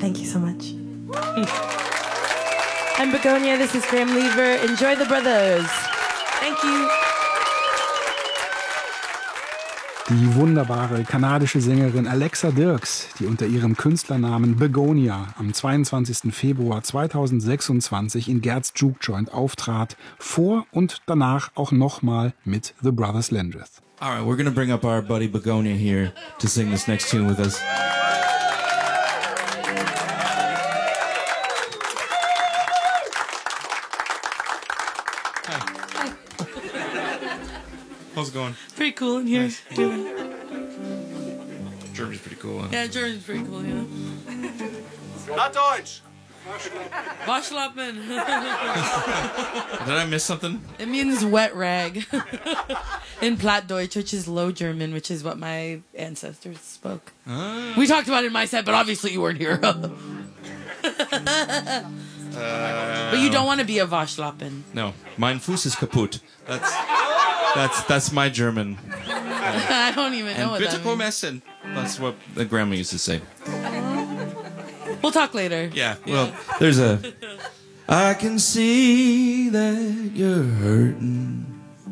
Thank you so much. I'm Begonia, this is Graham Lever. Enjoy the brothers. Thank you. Die wunderbare kanadische Sängerin Alexa Dirks, die unter ihrem Künstlernamen Begonia am 22. Februar 2026 in Gerds Juke Joint auftrat, vor und danach auch nochmal mit The Brothers Landreth. All right, we're going to bring up our buddy Begonia here to sing this next tune with us. Hi. How's it going? Pretty cool in here. Nice. Germany's pretty cool, huh? Yeah, German's pretty cool, yeah. Not Deutsch! Waschlappen. Did I miss something? It means wet rag in Plattdeutsch, which is Low German, which is what my ancestors spoke. We talked about it in my set, but obviously you weren't here. But you don't want to be a Waschlappen. No, mein Fuß ist kaputt. That's my German. I don't even know And what bitte that komm means. essen. That's what the grandma used to say. We'll talk later. Yeah, well, there's a... I can see that you're hurting.